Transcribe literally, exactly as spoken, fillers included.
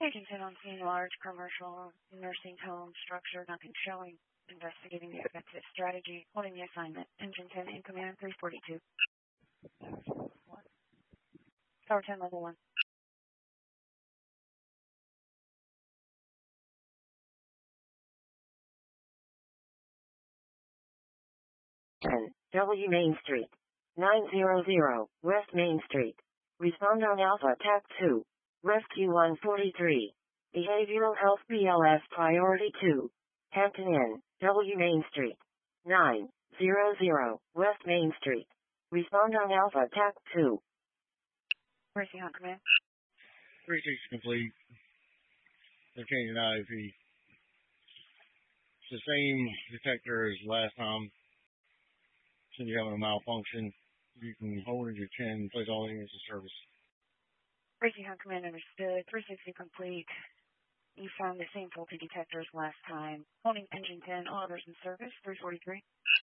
Agent ten on scene, large commercial nursing home structure, nothing showing. Investigating the effective strategy, holding the assignment. Engine ten in command, three forty-two. Tower ten, level one. ten, W Main Street. nine hundred, West Main Street. Respond on Alpha T A C two. Rescue one forty-three. Behavioral Health B L S Priority two. Hampton Inn, W Main Street. nine hundred, West Main Street. Respond on Alpha T A C two. Racing on command. three six complete. They're changing I P. It's the same detector as last time. Since you're having a malfunction, you can hold in your chin, place all units of service. Racing on command, understood. three sixty complete. You found the same faulty detector as last time. Holding engine ten, all others in service, three forty-three.